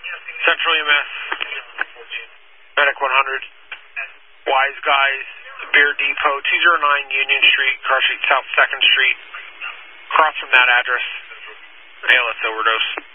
Central EMS. Medic 100. Wise Guys, Beer Depot, 209 Union Street, Car Street South 2nd Street. Across from that address. ALS overdose.